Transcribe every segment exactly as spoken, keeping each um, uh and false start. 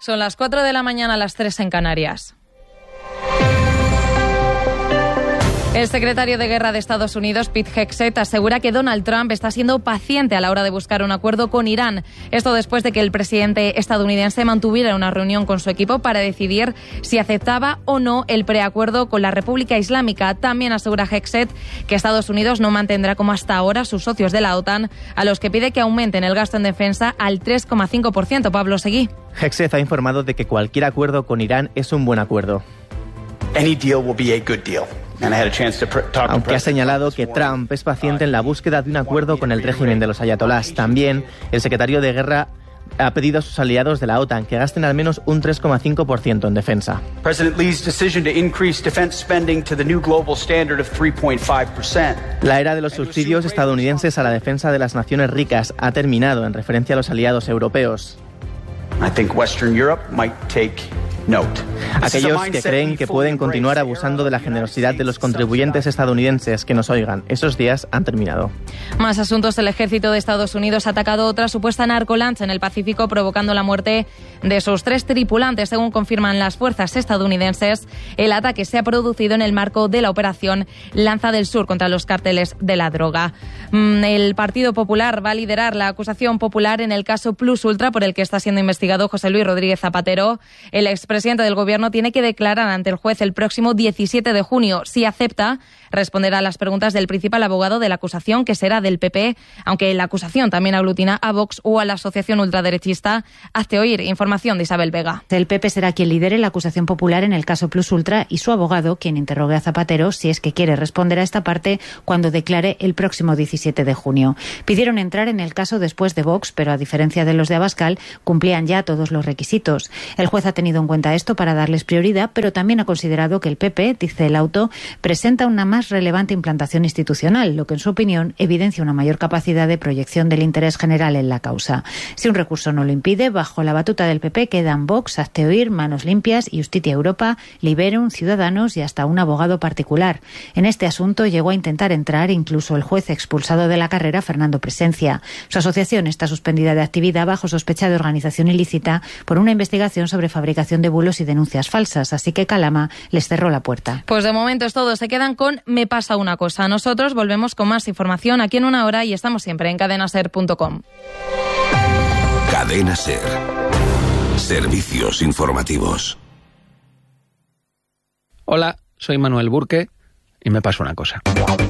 Son las cuatro de la mañana, las tres en Canarias. El secretario de Guerra de Estados Unidos, Pete Hegseth, asegura que Donald Trump está siendo paciente a la hora de buscar un acuerdo con Irán. Esto después de que el presidente estadounidense mantuviera una reunión con su equipo para decidir si aceptaba o no el preacuerdo con la República Islámica. También asegura Hegseth que Estados Unidos no mantendrá como hasta ahora sus socios de la OTAN, a los que pide que aumenten el gasto en defensa al tres coma cinco por ciento. Pablo Seguí. Hegseth ha informado de que cualquier acuerdo con Irán es un buen acuerdo. Any deal will be a good deal. Aunque ha señalado que Trump es paciente en la búsqueda de un acuerdo con el régimen de los ayatolás. También el secretario de Guerra ha pedido a sus aliados de la OTAN que gasten al menos un tres coma cinco por ciento en defensa. La era de los subsidios estadounidenses a la defensa de las naciones ricas ha terminado, en referencia a los aliados europeos. I think Western Europe might take note. Aquellos que creen que pueden continuar abusando de la generosidad de los contribuyentes estadounidenses, que nos oigan, esos días han terminado. Más asuntos. El ejército de Estados Unidos ha atacado otra supuesta narcolancha en el Pacífico, provocando la muerte de sus tres tripulantes, según confirman las fuerzas estadounidenses. El ataque se ha producido en el marco de la operación Lanza del Sur contra los cárteles de la droga. El Partido Popular va a liderar la acusación popular en el caso Plus Ultra, por el que está siendo investigado José Luis Rodríguez Zapatero. El expresidente del Gobierno tiene que declarar ante el juez el próximo diecisiete de junio. Si acepta, responderá a las preguntas del principal abogado de la acusación, que será del P P, aunque la acusación también aglutina a Vox o a la asociación ultraderechista. Hazte oír. Información de Isabel Vega. El P P será quien lidere la acusación popular en el caso Plus Ultra y su abogado quien interrogue a Zapatero si es que quiere responder a esta parte cuando declare el próximo diecisiete de junio. Pidieron entrar en el caso después de Vox, pero a diferencia de los de Abascal, cumplían ya todos los requisitos. El juez ha tenido en cuenta esto para darles prioridad, pero también ha considerado que el P P, dice el auto, presenta una más relevante implantación institucional, lo que en su opinión evidencia una mayor capacidad de proyección del interés general en la causa. Si un recurso no lo impide, bajo la batuta del P P quedan Vox, Hazte Oír, Manos Limpias, Justitia Europa, Liberum, Ciudadanos y hasta un abogado particular. En este asunto llegó a intentar entrar incluso el juez expulsado de la carrera, Fernando Presencia. Su asociación está suspendida de actividad bajo sospecha de organización ilícita por una investigación sobre fabricación de bulos y denuncias falsas, así que Calama les cerró la puerta. Pues de momento es todo. Se quedan con Me pasa una cosa. Nosotros volvemos con más información aquí en una hora y estamos siempre en cadena ser punto com. Cadena Ser. Servicios informativos. Hola, soy Manuel Burke y me pasa una cosa.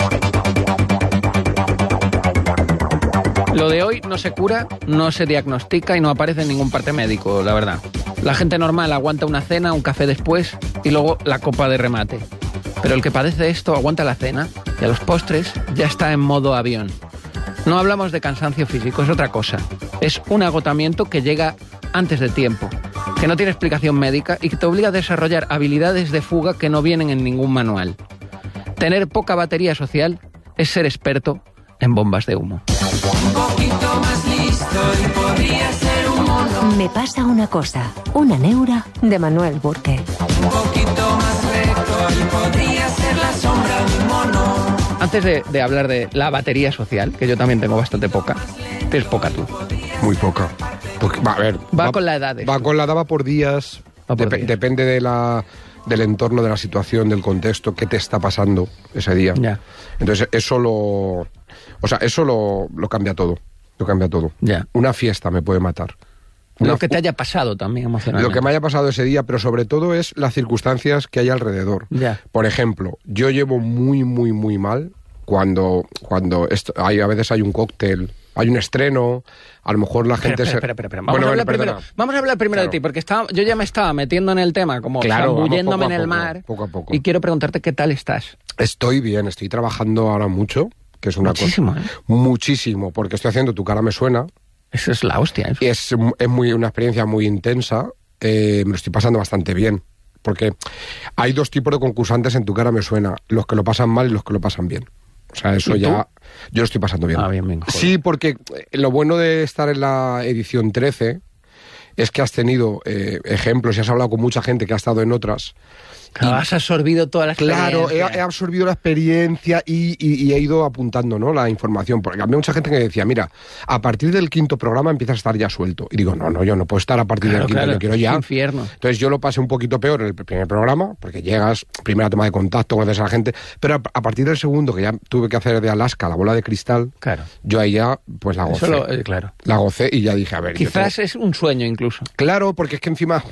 Lo de hoy no se cura, no se diagnostica y no aparece en ningún parte médico, la verdad. La gente normal aguanta una cena, un café después y luego la copa de remate. Pero el que padece esto aguanta la cena y a los postres ya está en modo avión. No hablamos de cansancio físico, es otra cosa. Es un agotamiento que llega antes de tiempo, que no tiene explicación médica y que te obliga a desarrollar habilidades de fuga que no vienen en ningún manual. Tener poca batería social es ser experto en bombas de humo. Un poquito más listo y podría ser un mono. Me pasa una cosa, una neura de Manuel Burke. Un poquito más recto y podría ser la sombra de un mono. Antes de, de hablar de la batería social, que yo también tengo bastante poca, tienes poca tú. Muy poca. Porque, va, a ver, va, va con la edad. Va con la edad, va por días. Va por Dep- días. Depende de la, del entorno, de la situación, del contexto, qué te está pasando ese día. Ya. Entonces, eso lo... O sea, eso lo, lo cambia todo. Lo cambia todo. Ya. Una fiesta me puede matar. Una, lo que te haya pasado también emocionalmente. Lo que me haya pasado ese día, pero sobre todo es las circunstancias que hay alrededor. Ya. Por ejemplo, yo llevo muy, muy, muy mal cuando, cuando esto, hay, a veces hay un cóctel, hay un estreno, a lo mejor la gente... Espera, se... espera, espera, espera. Vamos, Bueno, a hablar bueno, primero, perdona. vamos a hablar primero Claro. de ti, porque estaba, yo ya me estaba metiendo en el tema, como Claro, zambulléndome vamos poco a en el poco, mar. poco a poco. Y quiero preguntarte qué tal estás. Estoy bien, estoy trabajando ahora mucho, que es una Muchísimo, cosa... ¿eh? Muchísimo, porque estoy haciendo Tu cara me suena. Eso es la hostia. Eso. Es, es muy, una experiencia muy intensa, eh, me lo estoy pasando bastante bien. Porque hay dos tipos de concursantes en Tu cara me suena, los que lo pasan mal y los que lo pasan bien. O sea, eso ¿Y tú? ya... Yo lo estoy pasando bien. Ah, bien, bien, joder. Sí, porque lo bueno de estar en la edición trece es que has tenido eh, ejemplos y has hablado con mucha gente que ha estado en otras. Claro, has absorbido toda la experiencia. Claro, he, he absorbido la experiencia y, y, y he ido apuntando, ¿no?, la información. Porque había mucha gente que decía, mira, a partir del quinto programa empiezas a estar ya suelto. Y digo, no, no, yo no puedo estar a partir claro, del quinto, claro, yo quiero ya. Infierno. Entonces yo lo pasé un poquito peor en el primer programa, porque llegas, primera toma de contacto, conoces a la gente, pero a, a partir del segundo, que ya tuve que hacer de Alaska la bola de cristal, claro. yo ahí ya, pues la gocé. Lo, eh, claro. La gocé y ya dije, a ver... Quizás tengo... es un sueño incluso. Claro, porque es que encima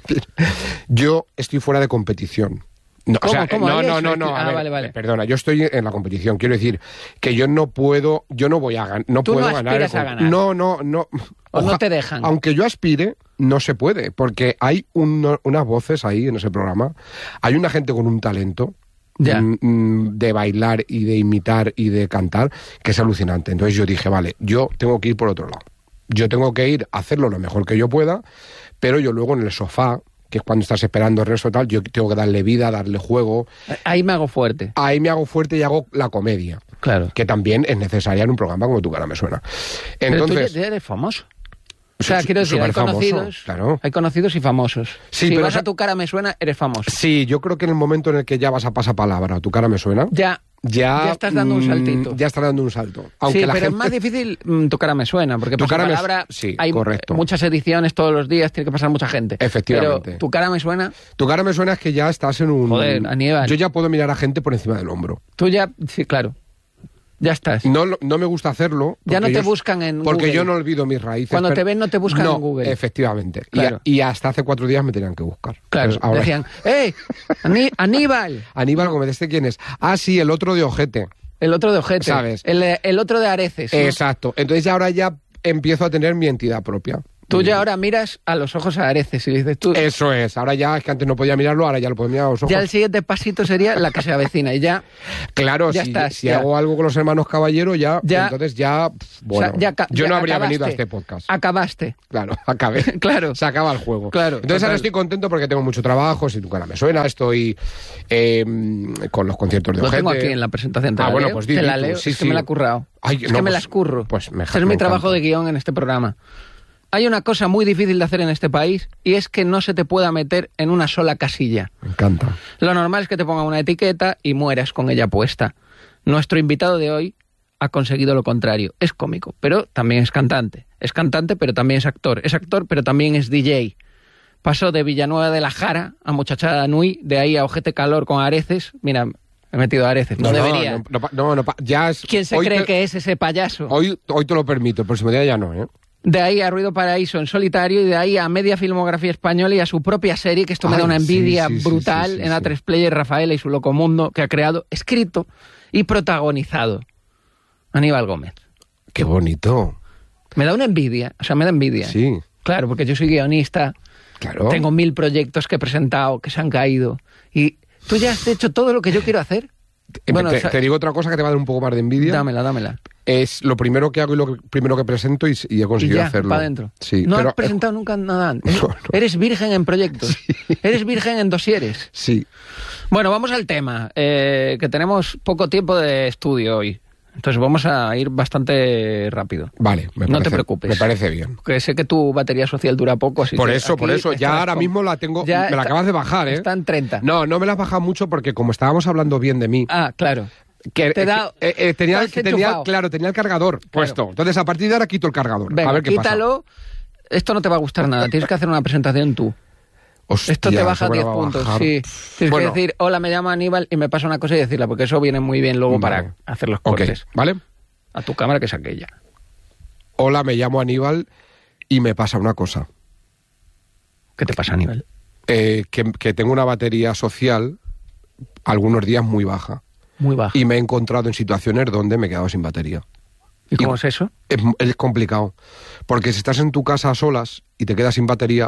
yo estoy fuera de competición. No, ¿Cómo, o sea, cómo? no, no, no, no, ah, a ver, vale, vale. Perdona, yo estoy en la competición. Quiero decir que yo no puedo, yo no voy a ganar, no Tú puedo no ganar, el... a ganar. No, no, no. O Oja... no te dejan. Aunque yo aspire, no se puede, porque hay un, unas voces ahí en ese programa. Hay una gente con un talento ya. mm, de bailar y de imitar y de cantar que es alucinante. Entonces yo dije, vale, yo tengo que ir por otro lado. Yo tengo que ir a hacerlo lo mejor que yo pueda, pero yo luego en el sofá, que es cuando estás esperando el resto tal, yo tengo que darle vida, darle juego. Ahí me hago fuerte. Ahí me hago fuerte y hago la comedia. Claro. Que también es necesaria en un programa como Tu cara me suena. Entonces, pero tú ya eres famoso. O sea, quiero decir, hay conocidos, claro. hay conocidos y famosos. Sí, si pero vas esa... a Tu cara me suena, eres famoso. Sí, yo creo que en el momento en el que ya vas a pasapalabra, Tu cara me suena... Ya... Ya, ya estás dando un saltito. Ya estás dando un salto. Aunque sí, la pero gente... es más difícil mm, Tu cara me suena, porque Tu cara palabra me... sí, hay correcto. muchas ediciones todos los días, tiene que pasar mucha gente. Efectivamente. Pero Tu cara me suena... Tu cara me suena es que ya estás en un... Joder, Aníbal. Yo ya puedo mirar a gente por encima del hombro. Tú ya... Sí, claro. Ya estás. No, no me gusta hacerlo. Ya no te yo, buscan en porque Google. Porque yo no olvido mis raíces. Cuando pero... te ven no te buscan no, en Google. Efectivamente. Claro. Y, y hasta hace cuatro días me tenían que buscar. Claro. Entonces, ahora... Decían, ¡eh! Aní ¡Aníbal! Aníbal Gómez, ¿este quién es? Ah, sí, el otro de Ojete. El otro de Ojete. ¿Sabes? El, el otro de Areces. ¿no? Exacto. Entonces ya ahora ya empiezo a tener mi entidad propia. Tú ya ahora miras a los ojos a Areces y le dices tú... Eso es. Ahora ya, es que antes no podía mirarlo, ahora ya lo puedo mirar a los ojos. Ya el siguiente pasito sería la que se avecina y ya... Claro, ya si, estás, si ya. hago algo con los hermanos Caballero, ya, ya entonces ya... Bueno, o sea, ya, yo ya no habría acabaste, venido a este podcast. Acabaste. Claro, acabé. Claro. Se acaba el juego. Claro. Entonces total. ahora estoy contento porque tengo mucho trabajo, si Tu cara me suena, estoy eh, con los conciertos de Lo Ojete. tengo aquí en la presentación. ¿Te ah, la bueno, leo? pues di, Te di la tú. leo, Sí, es sí. que me la he currado. Ay, es no, que me pues, las curro. Pues me Este es me mi encanta. trabajo de guión en este programa. Hay una cosa muy difícil de hacer en este país y es que no se te pueda meter en una sola casilla. Me encanta. Lo normal es que te pongan una etiqueta y mueras con ella puesta. Nuestro invitado de hoy ha conseguido lo contrario. Es cómico, pero también es cantante. Es cantante, pero también es actor. Es actor, pero también es D J. Pasó de Villanueva de la Jara a Muchachada Nui, de ahí a Ojete Calor con Areces. Mira, he metido a Areces. No, no debería. No, no, no, no, ya es... ¿Quién se hoy cree te, que es ese payaso? Hoy, hoy te lo permito, el próximo día ya no, ¿eh? De ahí a Ruido Paraíso en solitario y de ahí a media filmografía española y a su propia serie, que esto me Ay, da una envidia sí, sí, brutal, sí, sí, sí, en A tres Player, Rafaela y su Locomundo, que ha creado, escrito y protagonizado Aníbal Gómez. Qué bonito. Me da una envidia, o sea, me da envidia. Sí. Claro, porque yo soy guionista, Claro. tengo mil proyectos que he presentado, que se han caído, y tú ya has hecho todo lo que yo quiero hacer. Eh, Bueno, te, o sea, te digo otra cosa que te va a dar un poco más de envidia. dámela, dámela. Es lo primero que hago y lo que- primero que presento y, y he Y conseguido ya, hacerlo. para adentro. Sí, no pero, has presentado nunca nada antes. No, no. Eres virgen en proyectos. Eres virgen en dosieres. Sí. Bueno, vamos al tema, eh, que tenemos poco tiempo de estudio hoy. Entonces vamos a ir bastante rápido. Vale, me No parece, te preocupes. Me parece bien. Porque sé que tu batería social dura poco, así Por que eso, aquí por eso. Ya estás ahora con- mismo la tengo... Ya me la está- acabas de bajar, ¿eh? Está en treinta. No, no me la has bajado mucho porque como estábamos hablando bien de mí... Ah, claro. Que, Te da- eh, eh, tenía, te has que tenía, enchufado. claro, tenía el cargador puesto. Entonces, a partir de ahora quito el cargador. Venga, a ver qué quítalo. Esto no te va a gustar nada. Tienes que hacer una presentación tú. pasa. Esto te Hostia, baja eso me diez la va a puntos. bajar. Sí. Tienes Bueno. que decir, hola, me llamo Aníbal y me pasa una cosa y decirla, porque eso viene muy bien luego Vale. para hacer los Ok, cortes. ¿vale? A tu cámara, que es aquella. Hola, me llamo Aníbal y me pasa una cosa. ¿Qué te pasa, Aníbal? Eh, que, que tengo una batería social algunos días muy baja. Muy baja. Y me he encontrado en situaciones donde me he quedado sin batería. ¿Y cómo es eso? Es, es complicado. Porque si estás en tu casa a solas y te quedas sin batería,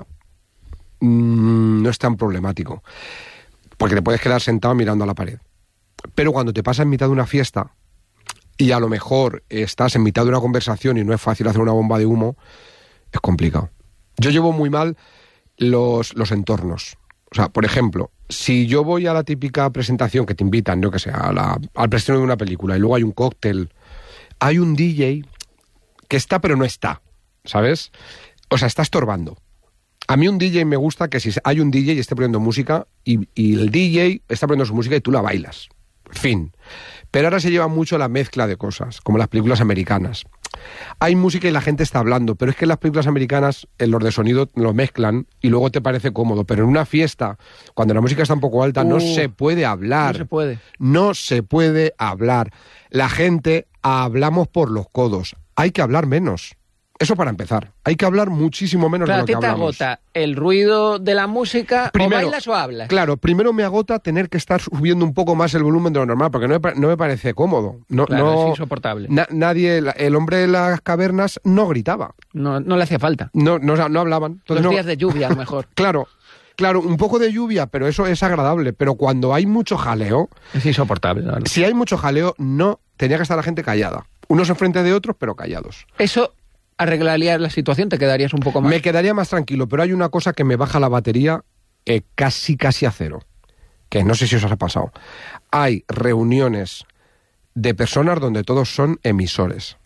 mmm, no es tan problemático. Porque te puedes quedar sentado mirando a la pared. Pero cuando te pasa en mitad de una fiesta y a lo mejor estás en mitad de una conversación y no es fácil hacer una bomba de humo, es complicado. Yo llevo muy mal los, los entornos. O sea, por ejemplo, si yo voy a la típica presentación que te invitan, yo que sé, a la, al preestreno de una película y luego hay un cóctel, hay un D J que está pero no está, ¿sabes? O sea, está estorbando. A mí un D J me gusta que si hay un D J y esté poniendo música y, y el D J está poniendo su música y tú la bailas. Fin. Pero ahora se lleva mucho la mezcla de cosas, como las películas americanas. Hay música y la gente está hablando, pero es que las películas americanas, en los de sonido, lo mezclan y luego te parece cómodo. Pero en una fiesta, cuando la música está un poco alta, uh, no se puede hablar. No se puede. No se puede hablar. La gente hablamos por los codos. Hay que hablar menos. Eso para empezar. Hay que hablar muchísimo menos claro, de lo que hablamos. Claro, a ti te agota el ruido de la música, primero, o bailas o hablas. Claro, primero me agota tener que estar subiendo un poco más el volumen de lo normal, porque no me, no me parece cómodo. No, claro, no, es insoportable. Na, nadie, el hombre de las cavernas no gritaba. No, no le hacía falta. No, no, no hablaban. Los Entonces, no, días de lluvia, a lo mejor. Claro. Claro, un poco de lluvia, pero eso es agradable. Pero cuando hay mucho jaleo... Es insoportable. ¿No? Si hay mucho jaleo, no, tenía que estar la gente callada. Unos enfrente de otros, pero callados. Eso arreglaría la situación, te quedarías un poco más... Me quedaría más tranquilo, pero hay una cosa que me baja la batería eh, casi, casi a cero. Que no sé si os ha pasado. Hay reuniones de personas donde todos son emisores.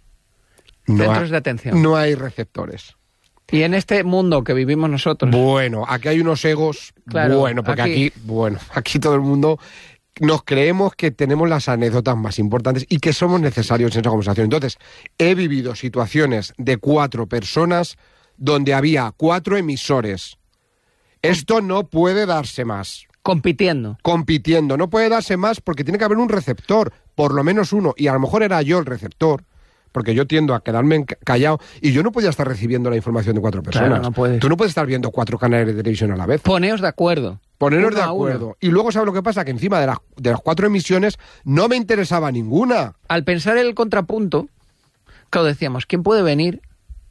No Centros hay, de atención. No hay receptores. Y en este mundo que vivimos nosotros... Bueno, aquí hay unos egos... Claro, bueno, porque aquí... aquí, bueno, aquí todo el mundo... Nos creemos que tenemos las anécdotas más importantes y que somos necesarios en esa conversación. Entonces, he vivido situaciones de cuatro personas donde había cuatro emisores. Esto no puede darse más. Compitiendo. Compitiendo. No puede darse más porque tiene que haber un receptor, por lo menos uno. Y a lo mejor era yo el receptor, porque yo tiendo a quedarme callado y yo no podía estar recibiendo la información de cuatro personas. Claro, no puedes. Tú no puedes estar viendo cuatro canales de televisión a la vez. Poneos de acuerdo. Poneros uno de acuerdo. Y luego, ¿sabes lo que pasa? Que encima de las, de las cuatro emisiones no me interesaba ninguna. Al pensar el contrapunto, claro, decíamos, ¿quién puede venir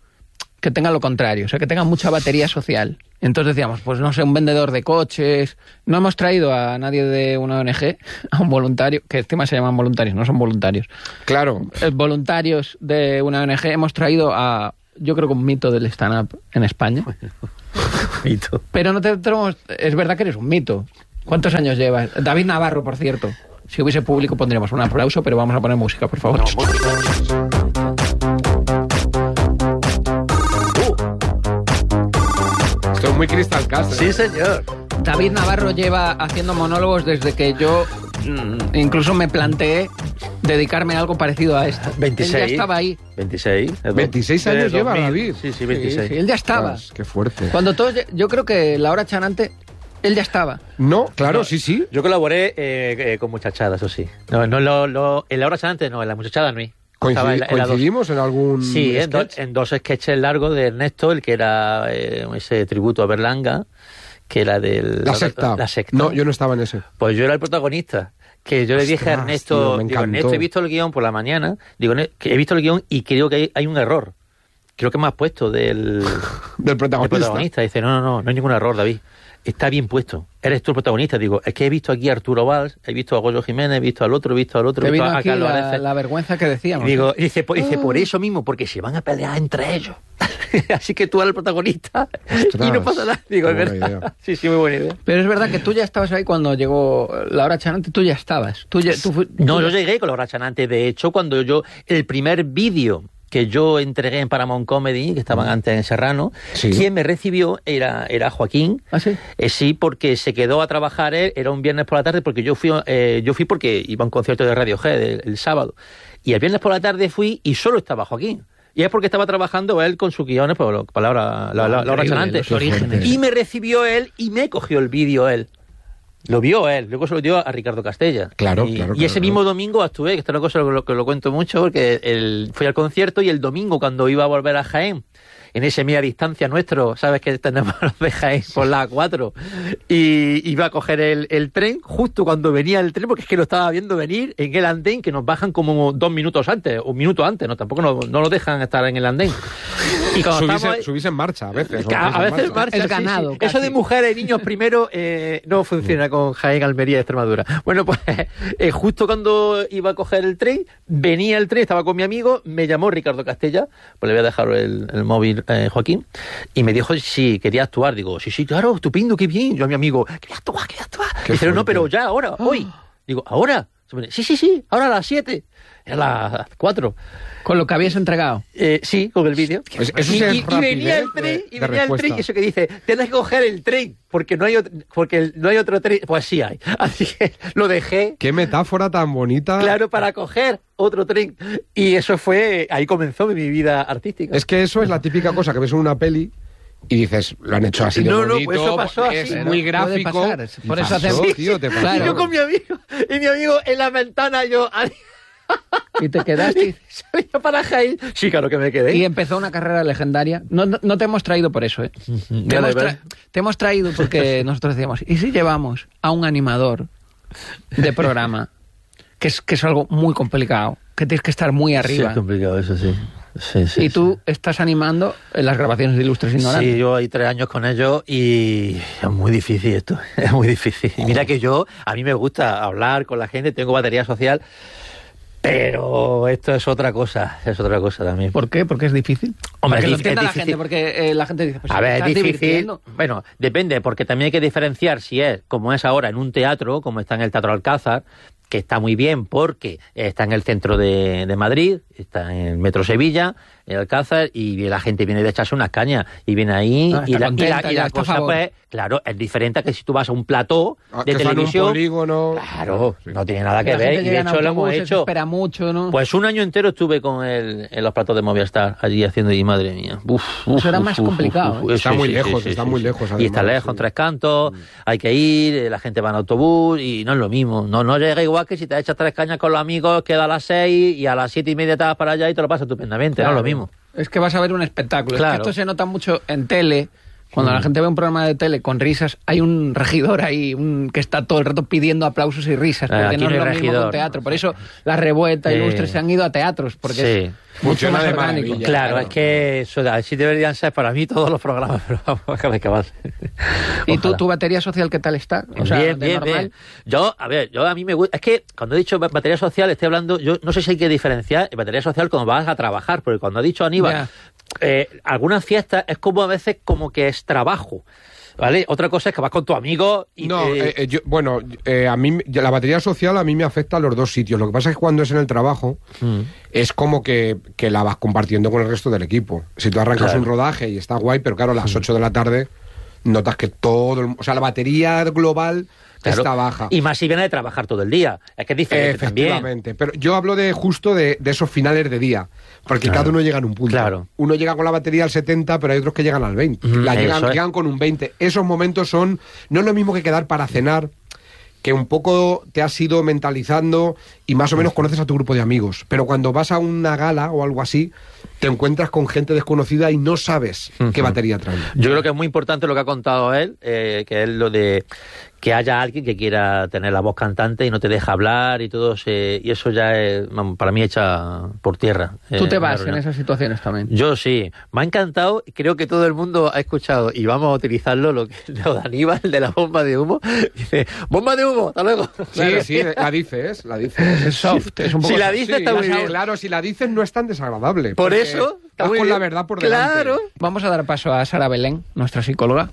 que tenga lo contrario? O sea, que tenga mucha batería social. Entonces decíamos, pues no sé, un vendedor de coches. No hemos traído a nadie de una O N G, a un voluntario, que encima se llaman voluntarios, no son voluntarios. Claro. Eh, voluntarios de una O N G. Hemos traído a, yo creo que un mito del stand-up en España. Mito. Pero no te tenemos, es verdad que eres un mito. ¿Cuántos años llevas? David Navarro, por cierto. Si hubiese público pondríamos un aplauso, pero vamos a poner música, por favor. No, Esto es muy Crystal Cast. Sí, señor. David Navarro lleva haciendo monólogos desde que yo mm, incluso me planteé dedicarme a algo parecido a esto. veintiséis. Él ya estaba ahí. veintiséis. veintiséis años lleva David. Sí, sí, veintiséis. Sí, sí, él ya estaba. Ostras, qué fuerte. Cuando todos, yo creo que la hora chanante, él ya estaba. No, claro, no, sí, sí. Yo colaboré eh, eh, con muchachadas, eso sí. No, no lo, lo, en la hora chanante no, en la muchachada no. Coincidi en la, en ¿Coincidimos en algún Sí, en, do, sketch? en dos sketches largos de Ernesto, el que era eh, ese tributo a Berlanga, que era del... La secta. La secta. No, yo no estaba en ese. Pues yo era el protagonista. Que yo le dije Ostras, a Ernesto, tío, digo, Ernesto, he visto el guión por la mañana, digo, que he visto el guión y creo que hay, hay un error. Creo que me has puesto del... del protagonista. Del protagonista. Dice, no, no, no, no hay ningún error, David. Está bien puesto. Eres tú el protagonista. Digo, es que he visto aquí a Arturo Valls, he visto a Goyo Jiménez, he visto al otro, he visto al otro. Te he visto vino a aquí Carlos la, Areces. la vergüenza que decíamos. Digo, y dice, por, dice, por eso mismo, porque se van a pelear entre ellos. Así que tú eres el protagonista. Ostras, y no pasa nada. Digo, es verdad. Idea. Sí, sí, muy buena idea. Pero es verdad que tú ya estabas ahí cuando llegó la hora chanante, tú ya estabas. Tú ya, tú, tú no, ya... yo llegué con la hora chanante. De hecho, cuando yo, el primer vídeo que yo entregué en Paramount Comedy, que estaban antes en Serrano, sí. Quien me recibió era, era Joaquín. ¿Ah, sí? Eh, sí, porque se quedó a trabajar él, era un viernes por la tarde, porque yo fui eh, yo fui porque iba a un concierto de Radiohead el, el sábado. Y el viernes por la tarde fui y solo estaba Joaquín. Y es porque estaba trabajando él con sus guiones, por palabra, la, la, la hora chanante. Y me recibió él y me cogió el vídeo él. Lo vio él, luego se lo dio a Ricardo Castella. Claro, y, claro. Y ese claro, mismo claro. domingo actué, que esta es una cosa que lo, que lo cuento mucho, porque el, fui al concierto y el domingo, cuando iba a volver a Jaén, en ese media distancia nuestro, sabes que tenemos los de Jaén por la A cuatro, y iba a coger el, el tren justo cuando venía el tren, porque es que lo estaba viendo venir en el andén, que nos bajan como dos minutos antes, un minuto antes, no tampoco no, no lo dejan estar en el andén. Y cuando subís, estamos, en, subís en marcha a veces. A, a veces en marcha, es sí, ganado. Sí. Eso de mujeres y niños primero eh, no funciona con Jaén, Almería y Extremadura. Bueno, pues eh, justo cuando iba a coger el tren, venía el tren, estaba con mi amigo, me llamó Ricardo Castella, pues le voy a dejar el, el móvil eh, Joaquín, y me dijo si quería actuar. Digo, sí, sí, claro, estupendo, qué bien. Yo a mi amigo, quería actuar, quería actuar. Dice, no, pero ya, ahora, hoy. Digo, ¿ahora? Sí, sí, sí, ahora a las siete. eran las cuatro. ¿Con lo que habías entregado? Eh, sí, con el vídeo. Pues eso y, sí es y, y venía el tren, de, y de venía el tren, y eso que dice, tienes que coger el tren, porque no hay otro, porque no hay otro tren. Pues sí hay. Así que lo dejé. Qué metáfora tan bonita. Claro, para coger otro tren. Y eso fue, ahí comenzó mi vida artística. Es que eso es la típica cosa que ves en una peli y dices, lo han hecho así de no, bonito, no, pues eso pasó así. es muy gráfico. Por eso pasó, hacemos... tío, te pasó. Y yo con mi amigo, y mi amigo en la ventana, yo... ¿Y te quedaste? Salía para Jaén. Sí, claro que me quedé. Y empezó una carrera legendaria. No, no, no te hemos traído por eso, ¿eh? te, hemos tra te hemos traído porque nosotros decíamos, ¿y si llevamos a un animador de programa? Que es, que es algo muy complicado, que tienes que estar muy arriba. Sí, es complicado eso, sí. Sí, sí, y tú sí. estás animando en las grabaciones de Ilustres Ignorantes. Sí, yo hay tres años con ellos y es muy difícil esto, es muy difícil. Y mira que yo, a mí me gusta hablar con la gente, tengo batería social, pero esto es otra cosa, es otra cosa también. ¿Por qué? ¿Porque es difícil? Hombre, porque es, lo entienda es la difícil. gente, porque eh, la gente dice, pues, a ver, ¿estás es difícil. divirtiendo? Bueno, depende, porque también hay que diferenciar si es, como es ahora, en un teatro, como está en el Teatro Alcázar, que está muy bien porque está en el centro de, de Madrid, está en el Metro Sevilla, en Alcázar, y la gente viene de echarse unas cañas, y viene ahí, ah, y, la, contenta, y la, y la cosa, pues, claro, es diferente a que si tú vas a un plató Ah, de que fan televisión. un polígono. Claro, Sí. no tiene nada que La ver, gente y de llega en hecho lo hemos autobuses, hecho. espera mucho, ¿no? Pues un año entero estuve con él en los platos de Movistar, allí haciendo, y madre mía. Uf, uf, Eso era uf, más uf, complicado, uf, ¿eh? Está sí, muy sí, lejos, sí, está sí, muy sí. lejos, Y además, está lejos, sí. en Tres Cantos, hay que ir, eh, la gente va en autobús, y no es lo mismo. No, no llega igual que si te echas tres cañas con los amigos, queda a las seis, y a las siete y media te vas para allá y te lo pasas estupendamente, Claro. no es lo mismo. Es que vas a ver un espectáculo. Claro. Es que esto se nota mucho en tele. Cuando Mm. la gente ve un programa de tele con risas, hay un regidor ahí un, que está todo el rato pidiendo aplausos y risas, Eh, porque aquí no no es hay lo mismo que un regidor. teatro. Por eso la Revuelta, Sí. Ilustres se han ido a teatros, porque Sí. es mucho Funciona más de orgánico. maravilla. Claro, claro. es que eso, así deberían ser para mí todos los programas, pero vamos a ver qué más. ¿Y tú, Ojalá. tu batería social qué tal está? O sea, bien, de bien, normal. bien. Yo, a ver, yo a mí me gusta... Es que cuando he dicho ba- batería social, estoy hablando... Yo no sé si hay que diferenciar batería social cuando vas a trabajar, porque cuando ha dicho Aníbal, Ya. eh, algunas fiestas es como a veces como que es trabajo, ¿vale? Otra cosa es que vas con tu amigo y... No, te- eh, eh, yo, bueno, eh, a mí la batería social a mí me afecta a los dos sitios. Lo que pasa es que cuando es en el trabajo Mm. es como que, que la vas compartiendo con el resto del equipo. Si tú arrancas Claro. un rodaje y está guay, pero claro, a las ocho de la tarde notas que todo, el- o sea, la batería global Claro. está baja. Y más si viene de trabajar todo el día. Es que es diferente también. Efectivamente, pero yo hablo de justo de, de esos finales de día, porque Claro. cada uno llega en un punto. Claro. Uno llega con la batería al setenta, pero hay otros que llegan al veinte. Mm, La eso llegan, es. llegan con un veinte. Esos momentos son, no es lo mismo que quedar para cenar, que un poco te has ido mentalizando y más o menos conoces a tu grupo de amigos. Pero cuando vas a una gala o algo así, te encuentras con gente desconocida y no sabes qué batería traen. Yo creo que es muy importante lo que ha contado él, eh, que es lo de que haya alguien que quiera tener la voz cantante y no te deja hablar y todo, se, y eso ya es, vamos, para mí, echa por tierra. Tú eh, te una vas en reunión. esas situaciones también. Yo sí, me ha encantado, y creo que todo el mundo ha escuchado, y vamos a utilizarlo, lo que lo de Aníbal, de la bomba de humo. Dice, bomba de humo, hasta luego. Sí, sí, la dices, la dices. Es soft, es un poco Si la soft. dices Sí, está muy la- bien. Claro, si la dices no es tan desagradable. Por porque eso, está vas muy con bien. la verdad por delante. Claro. Vamos a dar paso a Sara Belén, nuestra psicóloga.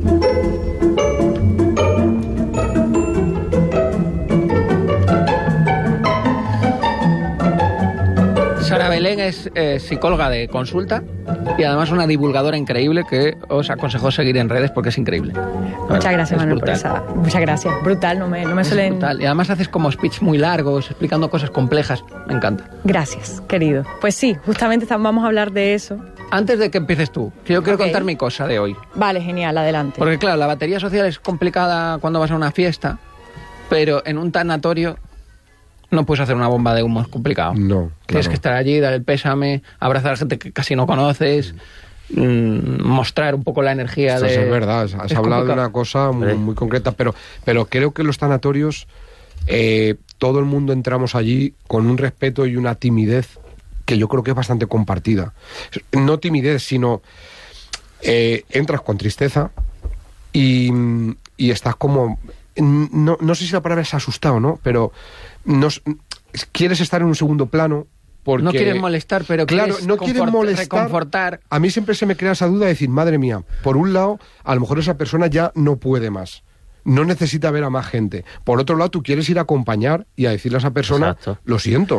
Sara Belén es eh, psicóloga de consulta y además una divulgadora increíble que os aconsejo seguir en redes porque es increíble. Muchas gracias, Es Manuel, por brutal. esa. Muchas gracias. Brutal, no me, no me Es suelen. brutal. Y además haces como speech muy largos, explicando cosas complejas. Me encanta. Gracias, querido. Pues sí, justamente estamos- vamos a hablar de eso. Antes de que empieces tú, que yo quiero Ok. contar mi cosa de hoy. Vale, genial, adelante. Porque claro, la batería social es complicada cuando vas a una fiesta, pero en un tanatorio no puedes hacer una bomba de humo, es complicado. No, Tienes claro. que estar allí, dar el pésame, abrazar a gente que casi no conoces, mm, mostrar un poco la energía Esto de... es verdad, has es hablado de complicado. una cosa muy, Sí. muy concreta, pero, pero creo que los tanatorios, eh, todo el mundo entramos allí con un respeto y una timidez que yo creo que es bastante compartida. No timidez, sino eh, entras con tristeza y, y estás como... No, no sé si la palabra es asustado, ¿no? Pero no, quieres estar en un segundo plano porque... No quieres molestar, pero Claro, quieres no quieres confort- molestar. reconfortar. A mí siempre se me crea esa duda de decir, madre mía, por un lado, a lo mejor esa persona ya no puede más. No necesita ver a más gente. Por otro lado, tú quieres ir a acompañar y a decirle a esa persona, Exacto. lo siento.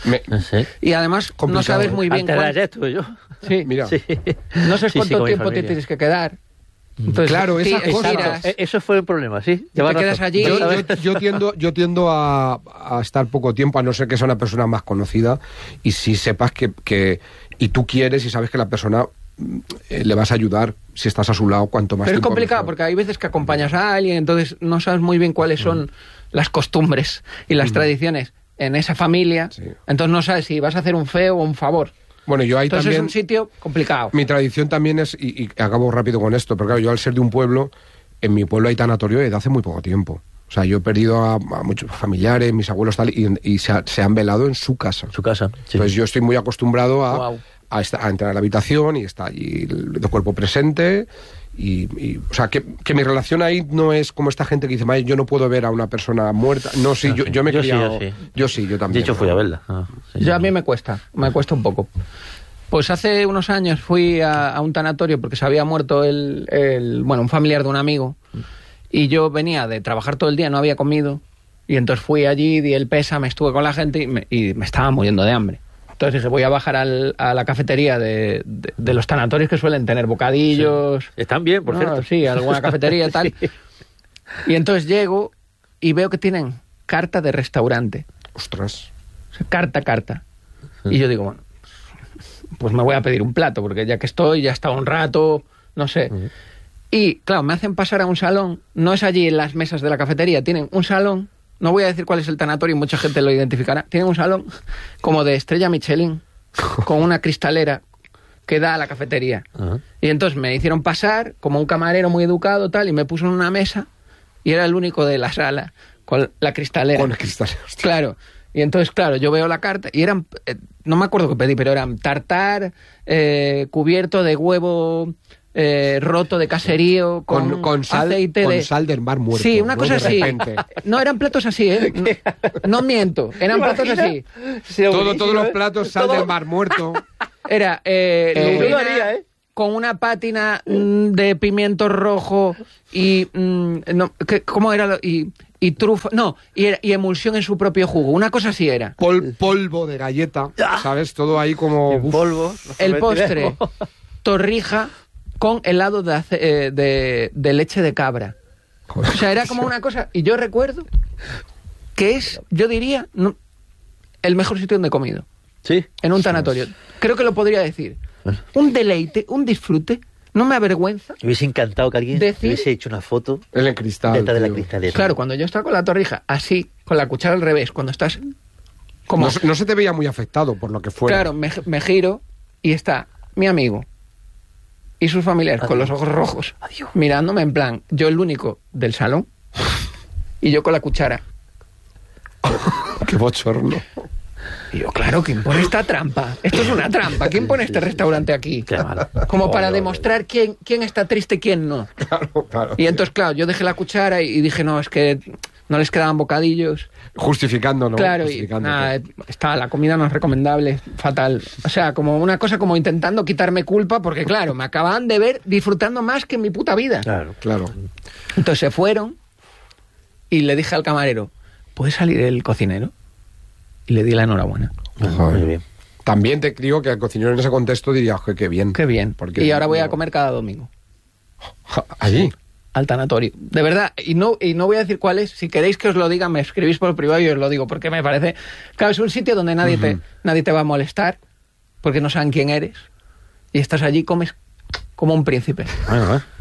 Me, no sé. Y además no sabes muy bien cuánto... esto, yo. Sí, mira. Sí. No sabes sí, cuánto sí, tiempo te tienes que quedar. Entonces, claro, esa sí, cosa, eso fue el problema, sí. Te razón. Quedas allí. Yo, yo, yo tiendo, yo tiendo a, a estar poco tiempo, a no ser que sea una persona más conocida, y si sepas que, que y tú quieres y sabes que la persona eh, le vas a ayudar si estás a su lado cuanto más Pero tiempo. Pero es complicado mejor. Porque hay veces que acompañas a alguien, entonces no sabes muy bien cuáles son mm. las costumbres y las mm. tradiciones en esa familia, sí. Entonces no sabes si vas a hacer un feo o un favor. Bueno, yo ahí Entonces también... es un sitio complicado. Mi tradición también es, y, y acabo rápido con esto, pero claro, yo al ser de un pueblo, en mi pueblo hay tanatorio desde hace muy poco tiempo. O sea, yo he perdido a, a muchos familiares, mis abuelos tal, y, y se, ha, se han velado en su casa. Su casa, sí. Entonces yo estoy muy acostumbrado a, wow. a, esta, a entrar a la habitación y está allí el, el cuerpo presente... Y, y, o sea, que, que mi relación ahí no es como esta gente que dice, yo no puedo ver a una persona muerta. No, sí, ah, yo, yo me he yo criado... Sí, yo, sí. yo sí, yo también. De hecho, fui a verla. Ah, sí, yo a mí me cuesta, me cuesta un poco. Pues hace unos años fui a, a un tanatorio porque se había muerto el, el, bueno, un familiar de un amigo, y yo venía de trabajar todo el día, no había comido, y entonces fui allí, di el pésame, estuve con la gente y me, y me estaba muriendo de hambre. Entonces dije, voy a bajar al, a la cafetería de, de, de los tanatorios que suelen tener bocadillos. Sí. Están bien, por no, cierto. Sí, alguna cafetería y tal. Sí. Y entonces llego y veo que tienen carta de restaurante. Ostras. O sea, carta, carta. Sí. Y yo digo, bueno, pues me voy a pedir un plato, porque ya que estoy, ya he estado un rato, no sé. Sí. Y claro, me hacen pasar a un salón, no es allí en las mesas de la cafetería, tienen un salón. No voy a decir cuál es el tanatorio, mucha gente lo identificará. Tienen un salón como de estrella Michelin, con una cristalera que da a la cafetería. Uh-huh. Y entonces me hicieron pasar como un camarero muy educado, tal, y me puso en una mesa, y era el único de la sala, con la cristalera. Con la cristalera. Claro. Y entonces, claro, yo veo la carta, y eran, eh, no me acuerdo qué pedí, pero eran tartar, eh, cubierto de huevo... Eh, roto de caserío con, con, con sal, aceite con de... sal del mar muerto. Sí, una cosa ¿no? así. No, eran platos así, ¿eh? No, no miento, eran platos así. Todo, todos los platos sal ¿Todo? Del mar muerto. Era eh, eh, lubina, haría, ¿eh? Con una pátina mm, de pimiento rojo y... Mm, no, ¿qué, ¿Cómo era? Lo, y, y trufa... No, y, era, y emulsión en su propio jugo. Una cosa así era. Pol, polvo de galleta, ¿sabes? Todo ahí como... En polvo. El postre, torrija... con helado de, eh, de, de leche de cabra. O sea, era como una cosa... Y yo recuerdo que es, yo diría, no, el mejor sitio donde he comido. ¿Sí? En un tanatorio. Creo que lo podría decir. Un deleite, un disfrute. No me avergüenza. Me hubiese encantado que alguien decir, hubiese hecho una foto en el cristal, detrás de la cristalera. Claro, cuando yo estaba con la torrija, así, con la cuchara al revés, cuando estás... Como, no, no se te veía muy afectado por lo que fuera. Claro, me, me giro y está mi amigo y sus familiares. Adiós. Con los ojos rojos. Adiós. Mirándome en plan, yo el único del salón y yo con la cuchara. ¡Qué bochorno! Y yo, claro, ¿quién pone esta trampa? Esto es una trampa. ¿Quién pone este restaurante aquí? Como para demostrar quién, quién está triste y quién no. Claro, claro. Y entonces, claro, yo dejé la cuchara y dije, no, es que no les quedaban bocadillos. Justificando, ¿no? Claro, Justificando y nada, está, la comida no es recomendable, fatal. O sea, como una cosa como intentando quitarme culpa, porque claro, me acababan de ver disfrutando más que en mi puta vida. Claro, claro. Entonces se fueron y le dije al camarero, ¿puede salir el cocinero? Y le di la enhorabuena. Ajá, muy bien. También te digo que el cocinero en ese contexto diría, que qué bien. Qué bien. Porque y ahora voy a comer cada domingo. ¿Allí? Sí, al tanatorio. De verdad, y no, y no voy a decir cuál es. Si queréis que os lo diga, me escribís por privado y os lo digo, porque me parece... Claro, es un sitio donde nadie, uh-huh. te, nadie te va a molestar, porque no saben quién eres. Y estás allí, comes como un príncipe. Bueno, ¿eh?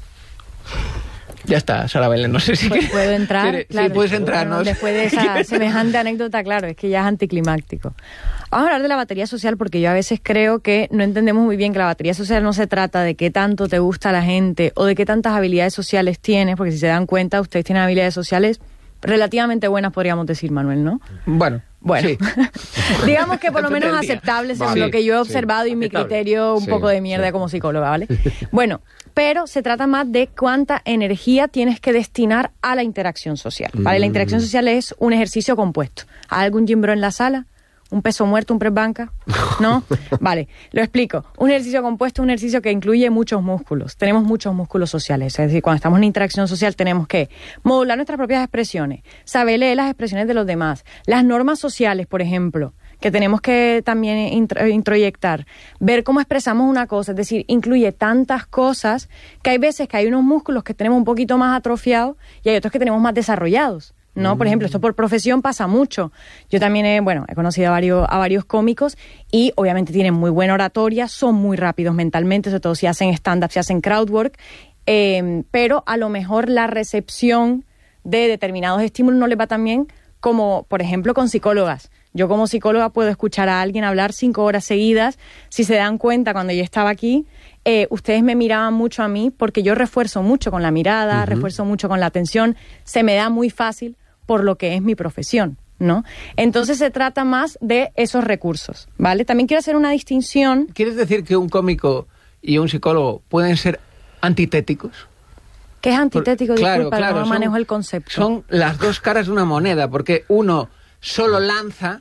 Ya está, Sara Belén, no sé si... ¿Puedo entrar? Sí, claro. puedes entrar. Bueno, ¿no? Después de esa semejante anécdota, claro, es que ya es anticlimáctico. Vamos a hablar de la batería social porque yo a veces creo que no entendemos muy bien que la batería social no se trata de qué tanto te gusta la gente o de qué tantas habilidades sociales tienes, porque si se dan cuenta, ustedes tienen habilidades sociales relativamente buenas, podríamos decir, Manuel, ¿no? Bueno, bueno. Sí. Digamos que por lo menos aceptables en sí, lo que yo he observado sí. y mi Aceptable. criterio un sí, poco de mierda sí. como psicóloga, ¿vale? Bueno, pero se trata más de cuánta energía tienes que destinar a la interacción social, ¿vale? Mm. La interacción social es un ejercicio compuesto. ¿Hay algún gym bro en la sala? ¿Un peso muerto, un press banca? ¿No? Vale, lo explico. Un ejercicio compuesto es un ejercicio que incluye muchos músculos. Tenemos muchos músculos sociales. Es decir, cuando estamos en interacción social tenemos que modular nuestras propias expresiones, saber leer las expresiones de los demás. Las normas sociales, por ejemplo, que tenemos que también intro, introyectar, ver cómo expresamos una cosa, es decir, incluye tantas cosas que hay veces que hay unos músculos que tenemos un poquito más atrofiados y hay otros que tenemos más desarrollados, ¿no? Mm. Por ejemplo, esto por profesión pasa mucho. Yo también he, bueno, he conocido a varios, a varios cómicos y obviamente tienen muy buena oratoria, son muy rápidos mentalmente, sobre todo si hacen stand-up, si hacen crowdwork, eh, pero a lo mejor la recepción de determinados estímulos no les va tan bien como, por ejemplo, con psicólogas. Yo como psicóloga puedo escuchar a alguien hablar cinco horas seguidas. Si se dan cuenta, cuando yo estaba aquí, eh, ustedes me miraban mucho a mí porque yo refuerzo mucho con la mirada, uh-huh. refuerzo mucho con la atención. Se me da muy fácil por lo que es mi profesión, ¿no? Entonces se trata más de esos recursos, ¿vale? También quiero hacer una distinción. ¿Quieres decir que un cómico y un psicólogo pueden ser antitéticos? ¿Qué es antitético? Por, claro, Disculpa, claro, no son, manejo el concepto. Son las dos caras de una moneda, porque uno solo lanza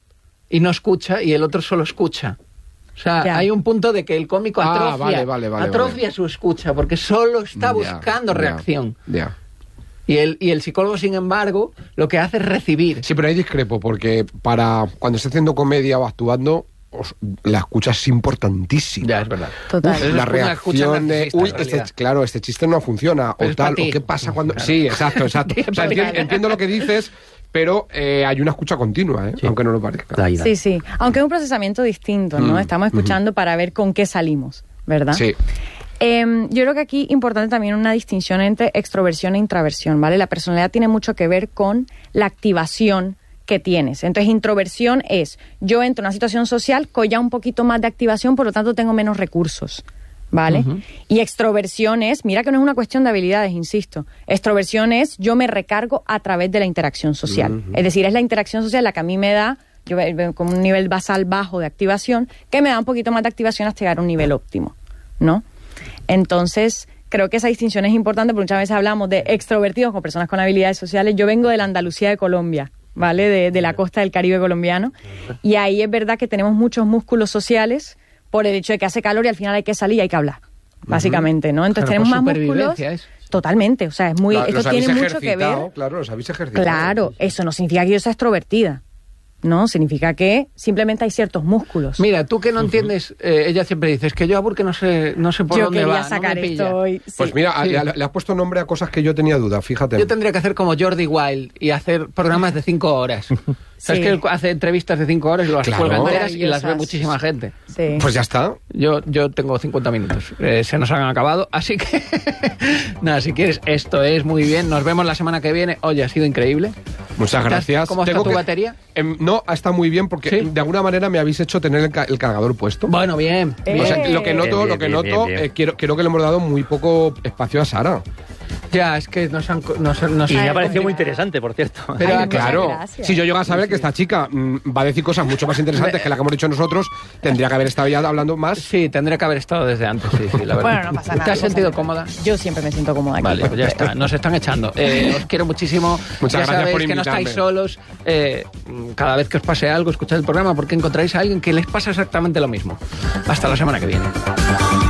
y no escucha y el otro solo escucha. O sea, ya. hay un punto de que el cómico atrofia, ah, vale, vale, vale, atrofia vale. su escucha, porque solo está ya, buscando ya, reacción. Ya. Y el, y el psicólogo, sin embargo, lo que hace es recibir. Sí, pero ahí discrepo, porque para cuando esté haciendo comedia o actuando, os, la escucha es importantísima. Ya, es verdad. Total. Uf, la reacción de, uy, este, claro, este chiste no funciona, pero o tal, o qué pasa cuando... Claro. Sí, exacto, exacto. O sea, entiendo, entiendo lo que dices, pero eh, hay una escucha continua, ¿eh? Sí. Aunque no lo parezca. Sí, sí. Aunque es un procesamiento distinto, ¿no? Mm. Estamos escuchando mm. para ver con qué salimos, ¿verdad? Sí. Eh, yo creo que aquí importante también una distinción entre extroversión e introversión, ¿vale? La personalidad tiene mucho que ver con la activación que tienes. Entonces, introversión es, yo entro en una situación social con ya un poquito más de activación, por lo tanto tengo menos recursos, ¿vale? Uh-huh. Y extroversión es, mira que no es una cuestión de habilidades, insisto. Extroversión es, yo me recargo a través de la interacción social. Uh-huh. Es decir, es la interacción social la que a mí me da, yo con un nivel basal bajo de activación, que me da un poquito más de activación hasta llegar a un nivel óptimo, ¿no? Entonces, creo que esa distinción es importante porque muchas veces hablamos de extrovertidos con personas con habilidades sociales. Yo vengo de la Andalucía de Colombia, ¿vale? De, de la costa del Caribe colombiano. Y ahí es verdad que tenemos muchos músculos sociales por el hecho de que hace calor y al final hay que salir y hay que hablar, básicamente, ¿no? Entonces claro, tenemos más músculos. Es. Totalmente, o sea, es muy, La, esto tiene mucho que ver. Claro, los habéis ejercitado. Claro, eso no significa que yo sea extrovertida. No, significa que simplemente hay ciertos músculos. Mira, tú que no entiendes, eh, ella siempre dice, es que yo a Burke no sé, no sé por yo dónde va, sacar no me esto pilla. Hoy, sí. Pues mira, sí. le, le has puesto nombre a cosas que yo tenía duda, fíjate. Yo tendría que hacer como Jordi Wild y hacer programas de cinco horas. ¿Sabes sí. que él hace entrevistas de cinco horas y las claro. cuelga enteras y las ve muchísima gente? Sí. Pues ya está. Yo, yo tengo cincuenta minutos. Eh, se nos han acabado, así que... Nada, si quieres, esto es muy bien. Nos vemos la semana que viene. Oye, ha sido increíble. Muchas gracias. ¿Cómo está Tengo tu que, batería? Eh, no, está muy bien porque ¿sí? de alguna manera me habéis hecho tener el, ca el cargador puesto. Bueno, bien. Eh. O sea, lo que noto, bien, lo que bien, noto, bien, bien. Eh, quiero, creo que le hemos dado muy poco espacio a Sara. Ya, es que nos han... Nos, nos y me han ha parecido muy interesante, por cierto. Pero Ay, claro, si yo llego a saber que esta chica mmm, va a decir cosas mucho más interesantes que la que hemos dicho nosotros, tendría que haber estado ya hablando más. Sí, tendría que haber estado desde antes, sí, sí, la verdad. Bueno, no pasa nada. ¿Te has sentido cómoda? Yo siempre me siento cómoda aquí. Vale, pues ya está, nos están echando. Eh, os quiero muchísimo. Muchas ya gracias sabéis por que invitarme. no estáis solos. Eh, cada vez que os pase algo, escuchad el programa porque encontráis a alguien que les pasa exactamente lo mismo. Hasta la semana que viene.